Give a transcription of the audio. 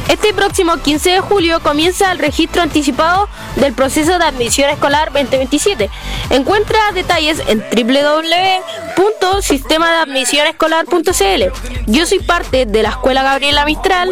Este próximo 15 de julio comienza el registro anticipado del proceso de admisión escolar 2027. Encuentra detalles en www.sistemadeadmisionescolar.cl. Yo soy parte de la Escuela Gabriela Mistral